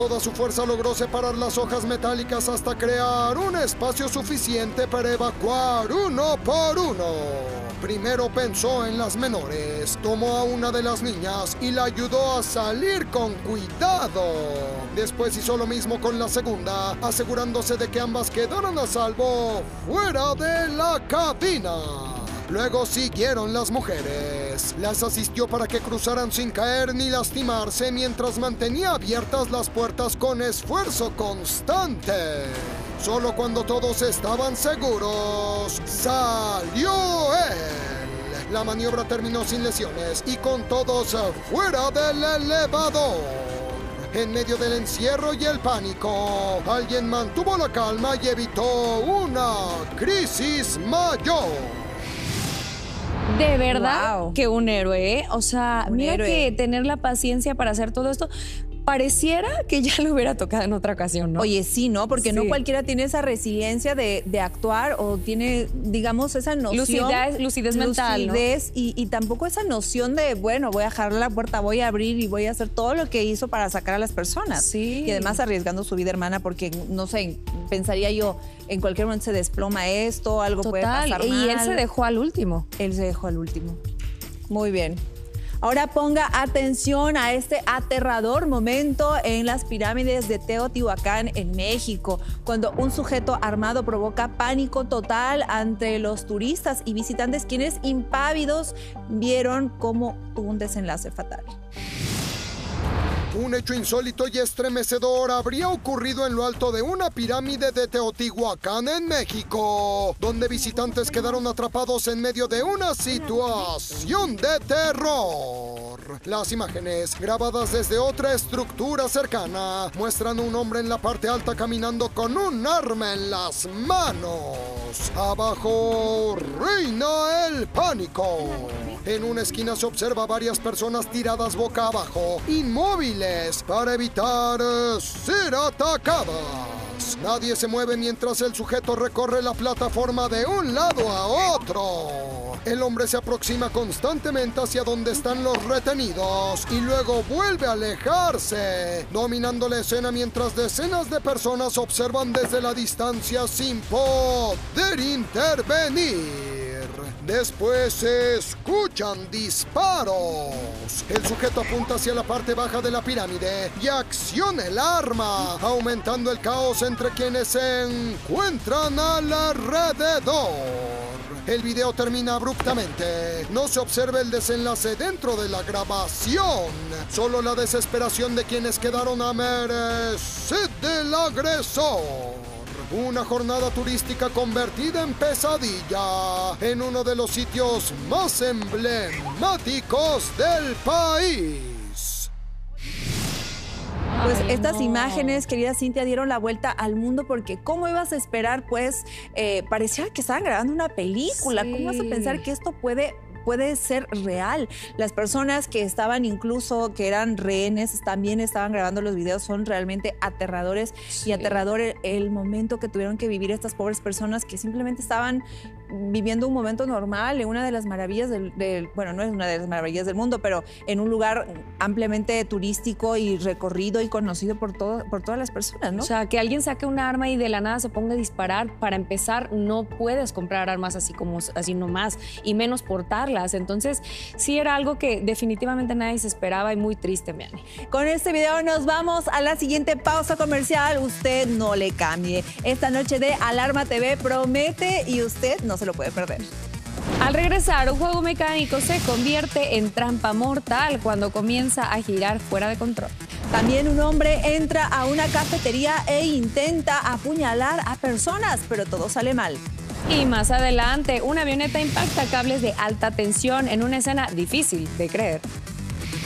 Toda su fuerza logró separar las hojas metálicas hasta crear un espacio suficiente para evacuar uno por uno. Primero pensó en las menores, tomó a una de las niñas y la ayudó a salir con cuidado. Después hizo lo mismo con la segunda, asegurándose de que ambas quedaran a salvo fuera de la cabina. Luego siguieron las mujeres. Las asistió para que cruzaran sin caer ni lastimarse mientras mantenía abiertas las puertas con esfuerzo constante. Solo cuando todos estaban seguros, salió él. La maniobra terminó sin lesiones y con todos fuera del elevador. En medio del encierro y el pánico, alguien mantuvo la calma y evitó una crisis mayor. De verdad Wow. que un héroe, ¿eh? O sea, Un mira héroe. que tener la paciencia para hacer todo esto, pareciera que ya le hubiera tocado en otra ocasión, ¿no? Oye, sí, ¿no? Porque no Sí. cualquiera tiene esa resiliencia de actuar o tiene, digamos, esa noción. Lucidez mental, ¿no? Lucidez y tampoco esa noción de, bueno, voy a dejar la puerta, voy a abrir y voy a hacer todo lo que hizo para sacar a las personas. Sí. Y además arriesgando su vida, hermana, porque, no sé, pensaría yo, en cualquier momento se desploma esto, algo puede pasar y mal. él se dejó al último. Él se dejó al último. Muy bien. Ahora ponga atención a este aterrador momento en las pirámides de Teotihuacán, en México, cuando un sujeto armado provoca pánico total ante los turistas y visitantes, quienes impávidos vieron cómo tuvo un desenlace fatal. Un hecho insólito y estremecedor habría ocurrido en lo alto de una pirámide de Teotihuacán en México, donde visitantes quedaron atrapados en medio de una situación de terror. Las imágenes, grabadas desde otra estructura cercana, muestran a un hombre en la parte alta caminando con un arma en las manos. Abajo reina el pánico. En una esquina se observa a varias personas tiradas boca abajo, inmóviles, para evitar ser atacadas. Nadie se mueve mientras el sujeto recorre la plataforma de un lado a otro. El hombre se aproxima constantemente hacia donde están los retenidos y luego vuelve a alejarse, dominando la escena mientras decenas de personas observan desde la distancia sin poder intervenir. Después se escuchan disparos. El sujeto apunta hacia la parte baja de la pirámide y acciona el arma, aumentando el caos entre quienes se encuentran alrededor. El video termina abruptamente. No se observa el desenlace dentro de la grabación. Solo la desesperación de quienes quedaron a merced del agresor. Una jornada turística convertida en pesadilla en uno de los sitios más emblemáticos del país. Pues Ay, estas no. imágenes, querida Cintia, dieron la vuelta al mundo porque ¿cómo ibas a esperar? Pues parecía que estaban grabando una película. Sí. ¿Cómo vas a pensar que esto puede ser real? Las personas que estaban incluso, que eran rehenes, también estaban grabando los videos. Son realmente aterradores y aterrador el momento que tuvieron que vivir estas pobres personas que simplemente estaban viviendo un momento normal en una de las maravillas bueno, no es una de las maravillas del mundo, pero en un lugar ampliamente turístico y recorrido y conocido por todas las personas, ¿no? O sea, que alguien saque un arma y de la nada se ponga a disparar, para empezar, no puedes comprar armas así nomás, y menos portarlas. Entonces, sí era algo que definitivamente nadie se esperaba y muy triste, Miani. Con este video nos vamos a la siguiente pausa comercial. Usted no le cambie. Esta noche de Alarma TV promete y usted no se lo puede perder. Al regresar, un juego mecánico se convierte en trampa mortal cuando comienza a girar fuera de control. También un hombre entra a una cafetería e intenta apuñalar a personas, pero todo sale mal. Y más adelante, una avioneta impacta cables de alta tensión en una escena difícil de creer.